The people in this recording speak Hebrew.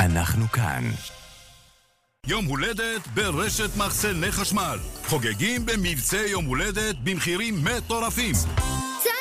אנחנו כאן. יום הולדת ברשת מחסני חשמל. חוגגים במבצע יום הולדת במחירים מטורפים. זה